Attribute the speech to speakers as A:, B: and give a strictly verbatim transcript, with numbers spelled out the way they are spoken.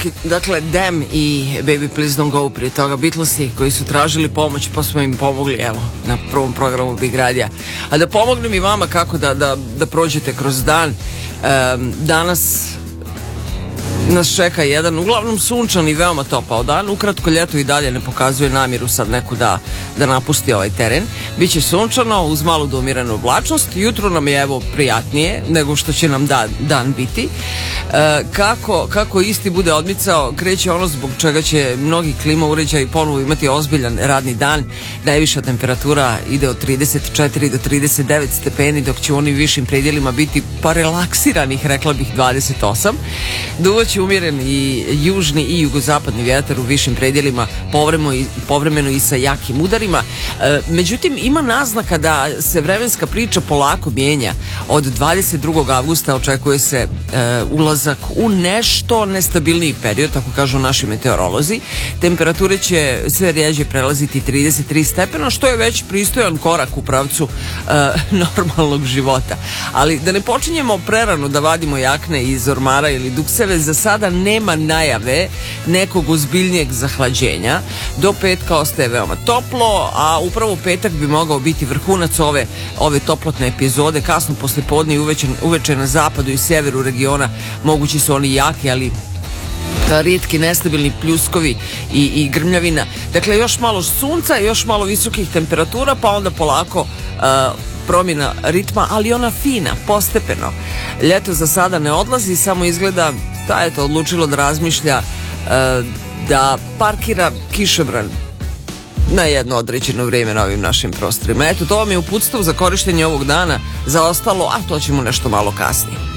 A: Dakle, dakle, Dem i Baby Please Don't Go, prije toga Beatlesi koji su tražili pomoć, pa smo im pomogli, evo, na prvom programu Big Radija. A da pomognem i vama kako da, da, da prođete kroz dan. Um, danas nas čeka jedan uglavnom sunčan i veoma topao dan. Ukratko, ljeto i dalje ne pokazuje namjeru sad neku da, da napusti ovaj teren. Biće sunčano uz malu do umirenu oblačnost. Jutro nam je evo prijatnije nego što će nam dan, dan biti. E, kako, kako isti bude odmicao, kreće ono zbog čega će mnogi klima uređaji ponovo imati ozbiljan radni dan. Najviša temperatura ide od trideset četiri do trideset devet stepeni, dok će oni višim predjelima biti pa relaksiranih, rekla bih, dvadeset osam. Duvaće umjeren i južni i jugozapadni vjetar u višim predjelima, povremeno i, povremeno i sa jakim udarima. E, međutim, ima naznaka da se vremenska priča polako mijenja. Od dvadeset drugog avgusta očekuje se e, ulazak u nešto nestabilniji period, tako kažu naši meteorolozi. Temperature će sve rjeđe prelaziti trideset tri stepena, što je već pristojan korak u pravcu e, normalnog života. Ali da ne počinjemo prerano da vadimo jakne iz ormara ili dukseve, za sada nema najave nekog ozbiljnijeg zahlađenja. Do petka ostaje veoma toplo, a upravo petak bi mogao biti vrhunac ove, ove toplotne epizode. Kasno posle podne i uveče, uveče na zapadu i severu regiona mogući su oni jaki, ali rijetki nestabilni pljuskovi i, i grmljavina. Dakle, još malo sunca, još malo visokih temperatura, pa onda polako uh, promjena ritma, ali ona fina, postepeno. Ljeto za sada ne odlazi, samo izgleda da je to odlučilo da razmišlja uh, da parkira kišobran na jedno određeno vrijeme na ovim našim prostorima. Eto, to vam je uputstvo za korištenje ovog dana. Za ostalo, a to ćemo nešto malo kasnije.